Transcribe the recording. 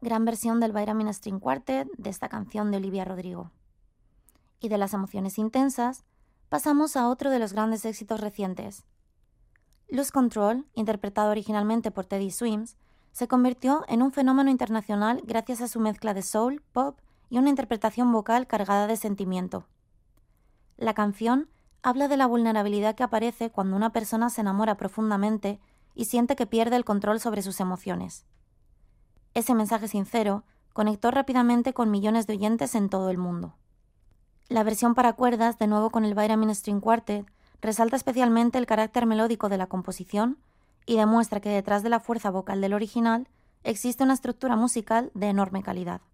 Gran versión del Vitamin String Quartet de esta canción de Olivia Rodrigo. Y de las emociones intensas, pasamos a otro de los grandes éxitos recientes. Lose Control, interpretado originalmente por Teddy Swims, se convirtió en un fenómeno internacional gracias a su mezcla de soul, pop y una interpretación vocal cargada de sentimiento. La canción habla de la vulnerabilidad que aparece cuando una persona se enamora profundamente y siente que pierde el control sobre sus emociones. Ese mensaje sincero conectó rápidamente con millones de oyentes en todo el mundo. La versión para cuerdas, de nuevo con el Vitamin String Quartet, resalta especialmente el carácter melódico de la composición y demuestra que detrás de la fuerza vocal del original existe una estructura musical de enorme calidad.